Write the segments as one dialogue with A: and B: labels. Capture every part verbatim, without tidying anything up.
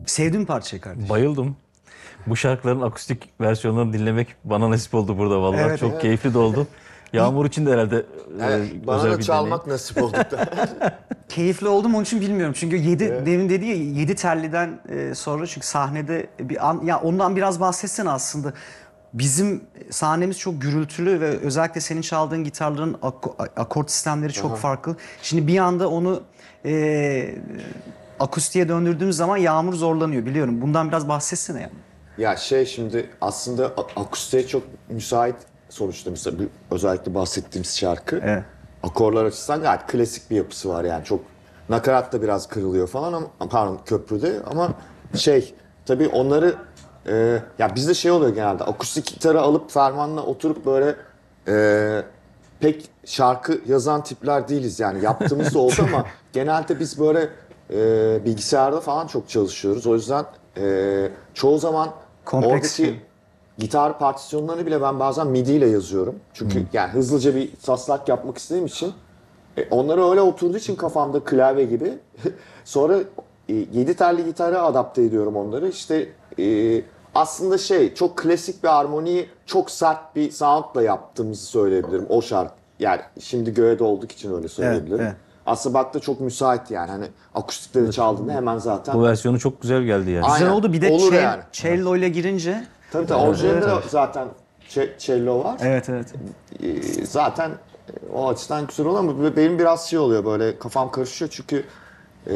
A: Sevdiğin parçayı kardeşim.
B: Bayıldım. Bu şarkıların akustik versiyonlarını dinlemek bana nasip oldu burada vallahi.
A: Evet,
B: Çok
A: evet.
B: keyifli de oldu. Yağmur için de herhalde
C: Evet,
B: e,
C: bana
B: özel
C: da
B: bir
C: çalmak nasip oldu da.
A: Keyifli oldu mu onun için bilmiyorum. Çünkü yedi demin dedi ya yedi telliden e, sonra çünkü sahnede bir an ya ondan biraz bahsetsen aslında. Bizim sahnemiz çok gürültülü ve özellikle senin çaldığın gitarların ak- akort sistemleri çok
C: Aha.
A: farklı. Şimdi bir anda onu e, akustiğe döndürdüğümüz zaman Yağmur zorlanıyor biliyorum. Bundan biraz bahsetsene yani.
C: Ya şey şimdi aslında a- akustiğe çok müsait sonuçta mesela bu, özellikle bahsettiğimiz şarkı.
A: Evet.
C: Akorlar açısından gayet klasik bir yapısı var yani çok nakarat da biraz kırılıyor falan ama pardon köprüde ama şey tabii onları e, ya bizde şey oluyor genelde akustik gitarı alıp Ferman'la oturup böyle e, pek şarkı yazan tipler değiliz yani yaptığımız da oldu ama genelde biz böyle e, bilgisayarda falan çok çalışıyoruz o yüzden e, çoğu zaman
A: Kompleks
C: oradaki
A: şey.
C: gitar partisyonlarını bile ben bazen MIDI ile yazıyorum. Çünkü yani hızlıca bir taslak yapmak istediğim için e, onları öyle oturduğu için kafamda klavye gibi. Sonra e, yedi telli gitara adapte ediyorum onları. İşte e, aslında şey çok klasik bir harmoniyi çok sert bir soundla yaptığımızı söyleyebilirim o şarkı. Yani şimdi göğe dolduk için öyle söyleyebilirim.
A: Evet, evet.
C: Aslında bak da çok müsait yani. Hani akustikleri çaldığında hemen zaten.
B: Bu versiyonu çok güzel geldi yani.
C: Aynen.
A: Güzel oldu bir de
C: Olur
A: cel-
C: yani.
A: cello ile girince.
C: Tabii tabii orijinalinde de zaten ce- cello var.
A: Evet evet.
C: Ee, zaten e, o açıdan güzel oluyor ama benim biraz şey oluyor böyle kafam karışıyor çünkü e,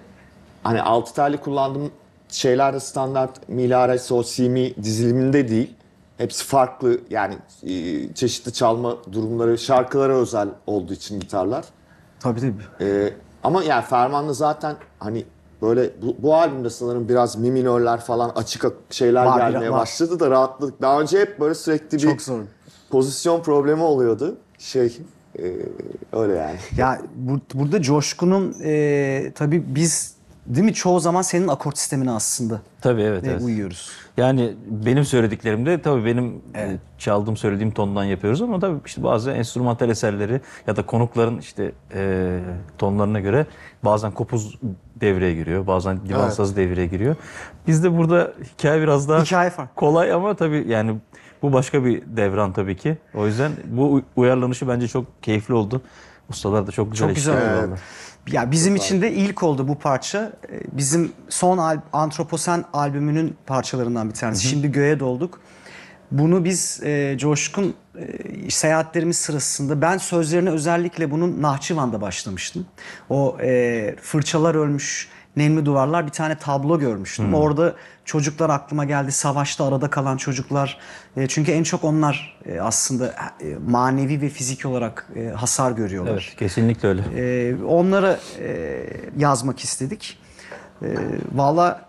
C: hani altı telli kullandığım şeyler de standart mi, la, re, sol, si, mi diziliminde değil. Hepsi farklı yani e, çeşitli çalma durumları şarkılara özel olduğu için gitarlar.
A: Tabii tabii.
C: E, ama yani Ferman'la zaten hani böyle bu, bu albümde sanırım biraz mi minörler falan açık ak- şeyler
A: Var,
C: gelmeye
A: var.
C: başladı da rahatladık. Daha önce hep böyle sürekli bir
A: Çok zor.
C: pozisyon problemi oluyordu. Şey e, öyle yani.
A: Ya bur- burada Coşkun'un e, tabii biz değil mi çoğu zaman senin akort sistemine aslında
B: Tabii evet,
A: e,
B: evet.
A: uyuyoruz.
B: Yani benim söylediklerimde tabii benim e, çaldığım söylediğim tondan yapıyoruz ama tabii işte bazı enstrümantal eserleri ya da konukların işte e, tonlarına göre bazen kopuz devreye giriyor, bazen divan
C: Evet.
B: sazı devreye giriyor. Bizde burada hikaye biraz daha
A: Hikaye farklı.
B: kolay ama tabii yani bu başka bir devran tabii ki. O yüzden bu uy- uyarlanışı bence çok keyifli oldu. Ustalar da çok güzel
A: Çok güzel
B: eşlik
A: oldu.
B: ediyorlar.
A: Ya bizim için de ilk oldu bu parça. E, Bizim son al- Antroposen albümünün parçalarından bir tanesi. Şimdi göğe dolduk. Bunu biz e, Coşkun e, seyahatlerimiz sırasında ben sözlerine özellikle bunun Nahçıvan'da başlamıştım. O e, fırçalar ölmüş nemli duvarlar bir tane tablo görmüştüm. Orada çocuklar aklıma geldi. Savaşta arada kalan çocuklar. E, çünkü en çok onlar e, aslında e, manevi ve fizik olarak e, hasar görüyorlar.
B: Evet, kesinlikle öyle.
A: Ee, onlara e, yazmak istedik. E, Valla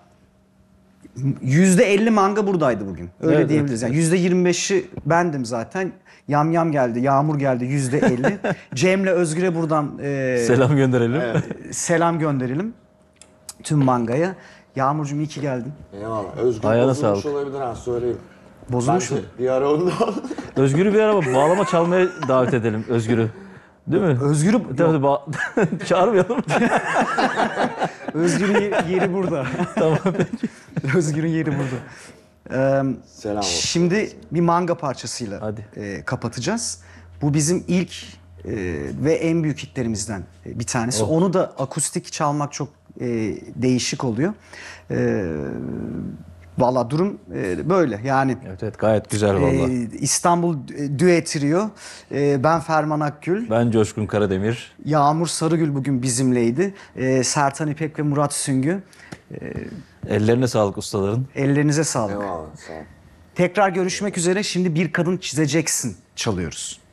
A: yüzde elli manga buradaydı bugün. Öyle
B: Evet,
A: diyebiliriz. Yani yüzde yirmi beşi bendim zaten. Yam Yam geldi, Yağmur geldi yüzde elli. Cem'le Özgür'e buradan e,
B: Selam gönderelim.
A: selam gönderelim tüm mangaya. Yağmurcuğum iyi ki geldin.
C: Eyvallah. Özgür
B: Ayağına
C: bozulmuş
B: sağlık.
C: olabilir ha söyleyeyim.
A: Bozulmuş mu?
C: Bence bir ara onu da al.
B: Özgür'ü bir araba bağlama çalmaya davet edelim Özgür'ü. Değil mi?
A: Özgür'ü
B: Tabii ba- çağırmayalım.
A: Özgür'ün ye- yeri burada.
B: Tamam peki.
A: Özgür'ün yeri burada. Ee,
C: Selam olsun.
A: Şimdi bir manga parçasıyla
B: Hadi.
A: e, kapatacağız. Bu bizim ilk e, ve en büyük hitlerimizden e, bir tanesi.
B: Oh.
A: Onu da akustik çalmak çok e, değişik oluyor. E, Valla durum e, böyle yani.
B: Evet evet gayet güzel
A: e,
B: valla.
A: İstanbul Düe Trio, e, ben Ferman Akgül,
B: Ben Coşkun Karademir.
A: Yağmur Sarıgül bugün bizimleydi. E, Sertan İpek ve Murat Süngü.
B: Ellerine sağlık ustaların.
A: Ellerinize sağlık.
C: Eyvallah sağ ol.
A: Tekrar görüşmek üzere. Şimdi Bir Kadın Çizeceksin çalıyoruz.